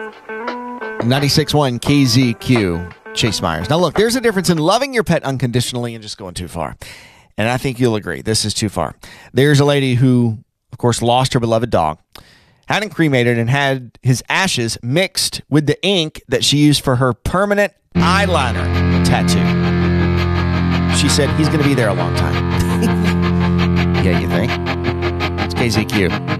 96.1 KZQ, Chase Myers. Now, look, there's a difference in loving your pet unconditionally and just going too far. And I think you'll agree, this is too far. There's a lady who, of course, lost her beloved dog, had him cremated, and had his ashes mixed with the ink that she used for her permanent eyeliner tattoo. She said he's going to be there a long time. Yeah, you think? It's KZQ.